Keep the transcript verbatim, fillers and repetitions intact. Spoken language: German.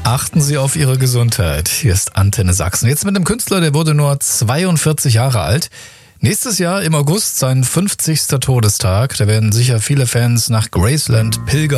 Achten Sie auf Ihre Gesundheit. Hier ist Antenne Sachsen. Jetzt mit einem Künstler, der wurde nur zweiundvierzig Jahre alt. Nächstes Jahr im August sein fünfzigster Todestag. Da werden sicher viele Fans nach Graceland pilgern.